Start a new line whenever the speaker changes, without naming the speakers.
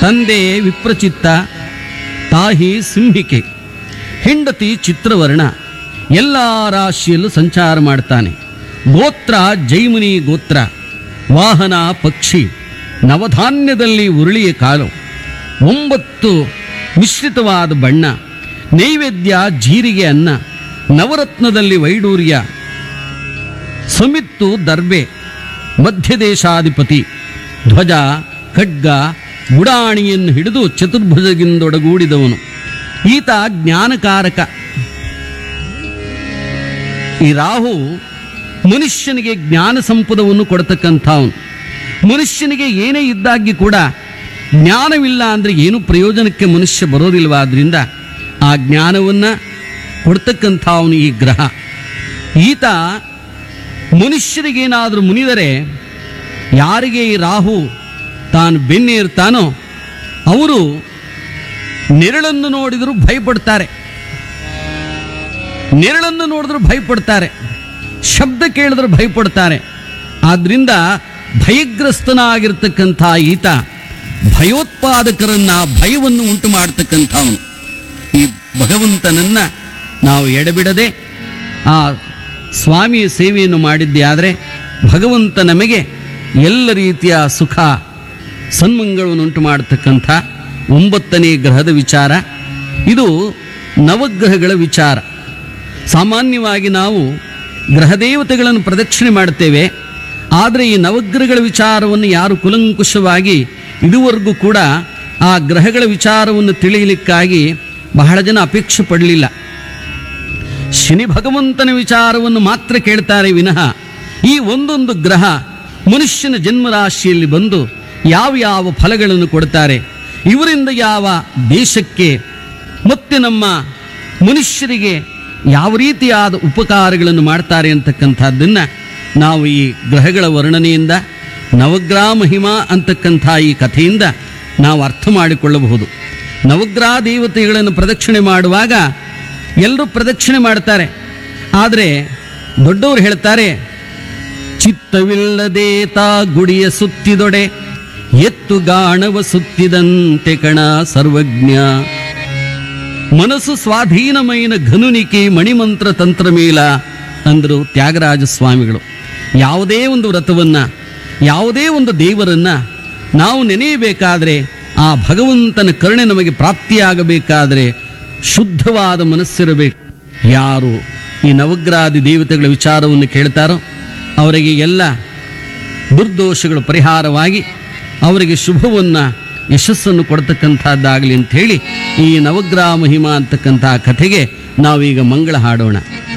ತಂದೆ ವಿಪ್ರಚಿತ್ತ, ತಾಯಿ ಸಿಂಹಿಕೆ, ಹೆಂಡತಿ ಚಿತ್ರವರ್ಣ, ಎಲ್ಲ ರಾಶಿಯಲ್ಲೂ ಸಂಚಾರ ಮಾಡ್ತಾನೆ. ಗೋತ್ರ ಜೈಮುನಿ ಗೋತ್ರ, ವಾಹನ ಪಕ್ಷಿ, ನವಧಾನ್ಯದಲ್ಲಿ ಉರುಳಿಯ ಕಾಲು, 9 ಮಿಶ್ರಿತವಾದ ಬಣ್ಣ, ನೈವೇದ್ಯ ಜೀರಿಗೆ ಅನ್ನ, ನವರತ್ನದಲ್ಲಿ ವೈಡೂರ್ಯ, ಸಮಿತ್ತು ದರ್ಬೆ, ಮಧ್ಯದೇಶಾಧಿಪತಿ, ಧ್ವಜ ಖಡ್ಗ ಗುಡಾಣಿಯನ್ನು ಹಿಡಿದು ಚತುರ್ಭುಜಗಿಂದೊಡಗೂಡಿದವನು. ಈತ ಜ್ಞಾನಕಾರಕ. ಈ ರಾಹು ಮನುಷ್ಯನಿಗೆ ಜ್ಞಾನ ಸಂಪದವನ್ನು ಕೊಡತಕ್ಕಂಥವನು. ಮನುಷ್ಯನಿಗೆ ಏನೇ ಇದ್ದಾಗಿ ಕೂಡ ಜ್ಞಾನವಿಲ್ಲ ಅಂದರೆ ಏನು ಪ್ರಯೋಜನಕ್ಕೆ ಮನುಷ್ಯ ಬರೋದಿಲ್ವಾದ್ರಿಂದ ಆ ಜ್ಞಾನವನ್ನು ಕೊಡ್ತಕ್ಕಂಥವನು ಈ ಗ್ರಹ. ಈತ ಮನುಷ್ಯರಿಗೇನಾದರೂ ಮುನಿದರೆ, ಯಾರಿಗೆ ಈ ರಾಹು ತಾನು ಬೆನ್ನೇರ್ತಾನೋ ಅವರು ನೆರಳನ್ನು ನೋಡಿದರೂ ಭಯಪಡ್ತಾರೆ, ನೆರಳನ್ನು ನೋಡಿದ್ರು ಭಯಪಡ್ತಾರೆ, ಶಬ್ದ ಕೇಳಿದ್ರು ಭಯಪಡ್ತಾರೆ. ಆದ್ದರಿಂದ ಭಯಗ್ರಸ್ತನಾಗಿರ್ತಕ್ಕಂಥ ಈತ ಭಯೋತ್ಪಾದಕರನ್ನ, ಭಯವನ್ನು ಉಂಟು ಮಾಡತಕ್ಕಂಥವನು. ಈ ಭಗವಂತನನ್ನ ನಾವು ಎಡೆಬಿಡದೆ ಆ ಸ್ವಾಮಿಯ ಸೇವೆಯನ್ನು ಮಾಡಿದ್ದೇ ಆದರೆ ಭಗವಂತ ನಮಗೆ ಎಲ್ಲ ರೀತಿಯ ಸುಖ ಸನ್ಮಂಗಳವನ್ನು ಉಂಟು ಮಾಡತಕ್ಕಂಥ 9ನೇ ಗ್ರಹದ ವಿಚಾರ. ಇದು ನವಗ್ರಹಗಳ ವಿಚಾರ. ಸಾಮಾನ್ಯವಾಗಿ ನಾವು ಗ್ರಹದೇವತೆಗಳನ್ನು ಪ್ರದಕ್ಷಿಣೆ ಮಾಡ್ತೇವೆ, ಆದರೆ ಈ ನವಗ್ರಹಗಳ ವಿಚಾರವನ್ನು ಯಾರು ಕುಲಂಕುಷವಾಗಿ ಇದುವರೆಗೂ ಕೂಡ ಆ ಗ್ರಹಗಳ ವಿಚಾರವನ್ನು ತಿಳಿಯಲಿಕ್ಕಾಗಿ ಬಹಳ ಜನ ಅಪೇಕ್ಷೆ ಪಡಲಿಲ್ಲ. ಶನಿ ಭಗವಂತನ ವಿಚಾರವನ್ನು ಮಾತ್ರ ಕೇಳ್ತಾರೆ ವಿನಃ ಈ ಒಂದೊಂದು ಗ್ರಹ ಮನುಷ್ಯನ ಜನ್ಮರಾಶಿಯಲ್ಲಿ ಬಂದು ಯಾವ ಯಾವ ಫಲಗಳನ್ನು ಕೊಡ್ತಾರೆ, ಇವರಿಂದ ಯಾವ ದೇಶಕ್ಕೆ ಮತ್ತೆ ನಮ್ಮ ಮನುಷ್ಯರಿಗೆ ಯಾವ ರೀತಿಯಾದ ಉಪಕಾರಗಳನ್ನು ಮಾಡ್ತಾರೆ ಅಂತಕ್ಕಂಥದ್ದನ್ನು ನಾವು ಈ ಗ್ರಹಗಳ ವರ್ಣನೆಯಿಂದ, ನವಗ್ರಹ ಮಹಿಮಾ ಅಂತಕ್ಕಂಥ ಈ ಕಥೆಯಿಂದ ನಾವು ಅರ್ಥ ಮಾಡಿಕೊಳ್ಳಬಹುದು. ನವಗ್ರಹ ದೇವತೆಗಳನ್ನು ಪ್ರದಕ್ಷಿಣೆ ಮಾಡುವಾಗ ಎಲ್ಲರೂ ಪ್ರದಕ್ಷಿಣೆ ಮಾಡ್ತಾರೆ, ಆದರೆ ದೊಡ್ಡವರು ಹೇಳ್ತಾರೆ, ಚಿತ್ತವಿಲ್ಲದೆ ತಾ ಗುಡಿಯ ಸುತ್ತಿದೊಡೆ ಎತ್ತು ಗಾಣವ ಸುತ್ತಿದಂತೆ ಕಣ ಸರ್ವಜ್ಞ. ಮನಸ್ಸು ಸ್ವಾಧೀನಮೈನ ಘನುನಿಕೆ ಮಣಿಮಂತ್ರ ತಂತ್ರಮೇಲ ಅಂದರು ತ್ಯಾಗರಾಜ ಸ್ವಾಮಿಗಳು. ಯಾವುದೇ ಒಂದು ವ್ರತವನ್ನು, ಯಾವುದೇ ಒಂದು ದೇವರನ್ನು ನಾವು ನೆನೆಯಬೇಕಾದ್ರೆ, ಆ ಭಗವಂತನ ಕರುಣೆ ನಮಗೆ ಪ್ರಾಪ್ತಿಯಾಗಬೇಕಾದರೆ ಶುದ್ಧವಾದ ಮನಸ್ಸಿರಬೇಕು. ಯಾರು ಈ ನವಗ್ರಹಾದಿ ದೇವತೆಗಳ ವಿಚಾರವನ್ನು ಕೇಳ್ತಾರೋ ಅವರಿಗೆ ಎಲ್ಲ ದುರ್ದೋಷಗಳು ಪರಿಹಾರವಾಗಿ ಅವರಿಗೆ ಶುಭವನ್ನು, ಯಶಸ್ಸನ್ನು ಕೊಡ್ತಕ್ಕಂಥದ್ದಾಗಲಿ ಅಂಥೇಳಿ ಈ ನವಗ್ರಹ ಮಹಿಮಾ ಅಂತಕ್ಕಂಥ ಕಥೆಗೆ ನಾವೀಗ ಮಂಗಳ ಹಾಡೋಣ.